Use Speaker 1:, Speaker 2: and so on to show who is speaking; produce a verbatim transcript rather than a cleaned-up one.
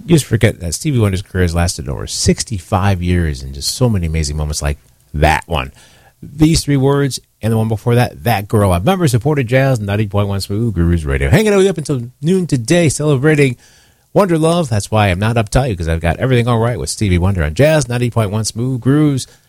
Speaker 1: You just forget that Stevie Wonder's career has lasted over sixty-five years and just so many amazing moments like that one. These three words and the one before that, That Girl. I'm member supported Jazz, ninety point one Smooth Grooves Radio. Hanging out with you up until noon today, celebrating Wonder Love. That's why I'm not uptight, because I've got everything all right with Stevie Wonder on Jazz, ninety point one Smooth Grooves.